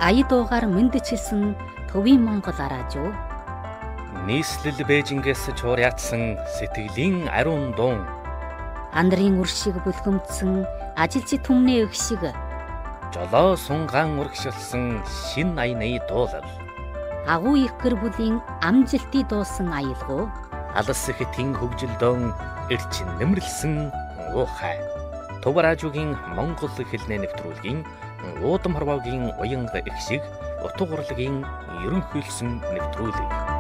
ая дуугаар мэндчилсэн төвийн Монгол араажуу. Нийслэл Бээжингээс чуур яатсан сэтгэлийн ариун дуун. Андрын үршиг бүлгэмдсэн ажилчид түмний эх шиг. Жолоо сунгаан урагшилсан шин аяны дуулал. Агуу их гэр бүлийн амжилтыг дуусан аялгуу. Алс хэтийн хөгжилдөөн эрч нэмэрлсэн уухай. Төв радиогийн Монгол хэлний нэвтрүүлгийн уудам хорвоогийн уянга их шиг утга урлагийн ерөнхийлсөн нэвтрүүлэг.